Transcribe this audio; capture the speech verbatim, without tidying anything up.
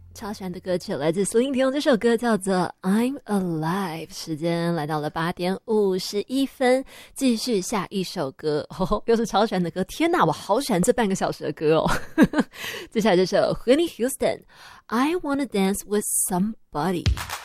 超喜欢的歌曲来自苏林婷，这首歌叫做 I'm Alive。 时间来到了八点五十一分，继续下一首歌，哦，又是超喜欢的歌，天哪，我好喜欢这半个小时的歌哦。接下来这首 Whitney Houston I Wanna Dance With Somebody。